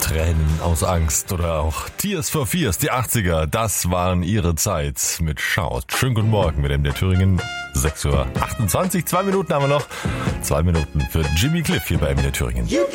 Tränen aus Angst oder auch Tears for Fears, die 80er, das waren ihre Zeit mit Shout. Schönen guten Morgen mit MDR Thüringen, 6:28 Uhr, 2 Minuten haben wir noch. 2 Minuten für Jimmy Cliff hier bei MDR Thüringen.